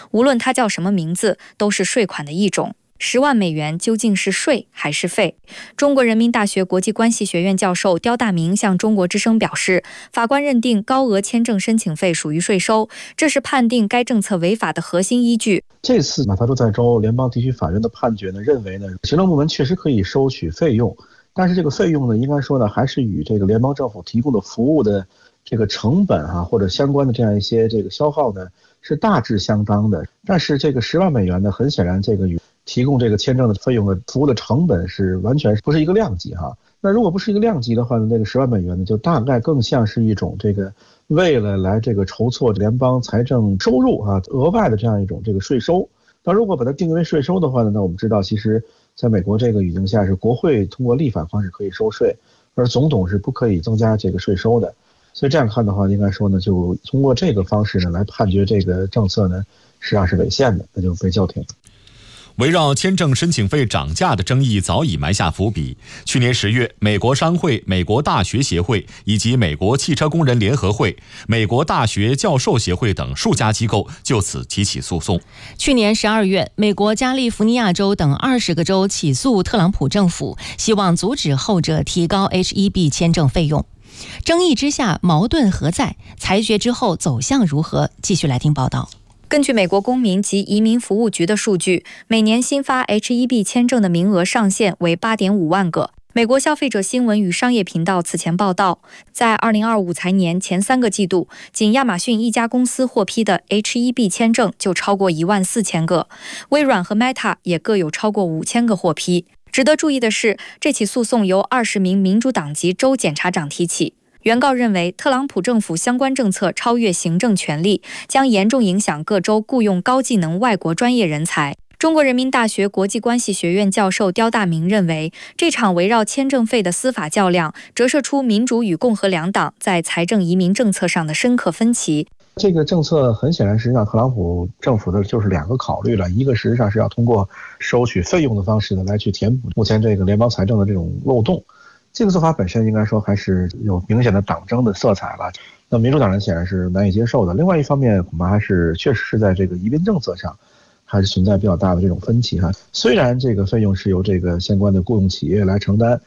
无论它叫什么名字，都是税款的一种。10万美元究竟是税还是费？中国人民大学国际关系学院教授刁大明向中国之声表示，法官认定高额签证申请费属于税收，这是判定该政策违法的核心依据。 这次马萨诸塞州联邦地区法院的判决呢，认为呢，行政部门确实可以收取费用，但是这个费用呢，应该说呢，还是与这个联邦政府提供的服务的这个成本或者相关的这样一些这个消耗呢，是大致相当的。但是这个10万美元呢，很显然这个与提供这个签证的费用的服务的成本是完全不是一个量级那如果不是一个量级的话呢，那个10万美元呢，就大概更像是一种这个为了来这个筹措联邦财政收入额外的这样一种这个税收。那如果把它定义为税收的话呢，那我们知道其实在美国这个语境下是国会通过立法方式可以收税，而总统是不可以增加这个税收的。所以这样看的话，应该说呢，就通过这个方式呢来判决这个政策呢，实际上是违宪的，那就被叫停。 围绕签证申请费涨价的争议早已埋下伏笔。去年10月，美国商会、美国大学协会以及美国汽车工人联合会、美国大学教授协会等数家机构就此提起诉讼。 去年12月，美国加利福尼亚州等20个州起诉特朗普政府，希望阻止后者提高 H-1B 签证费用。争议之下，矛盾何在？裁决之后走向如何？继续来听报道。 根据美国公民及移民服务局的数据，每年新发 H-1B 签证的名额上限为 8.5 万个。美国消费者新闻与商业频道此前报道，在2025财年前3个季度，仅亚马逊一家公司获批的 H-1B 签证就超过14000个，微软和 Meta 也各有超过5000个获批。值得注意的是，这起诉讼由20名民主党籍州检察长提起。原告认为，特朗普政府相关政策超越行政权力，将严重影响各州雇佣高技能外国专业人才。中国人民大学国际关系学院教授刁大明认为，这场围绕签证费的司法较量，折射出民主与共和两党在财政移民政策上的深刻分歧。 这个政策很显然实际上特朗普政府的就是2个考虑了，一个实际上是要通过收取费用的方式呢来去填补目前这个联邦财政的这种漏洞。这个做法本身应该说还是有明显的党争的色彩了，那民主党人显然是难以接受的。另外一方面，恐怕还是确实是在这个移民政策上还是存在比较大的这种分歧虽然这个费用是由这个相关的雇佣企业来承担，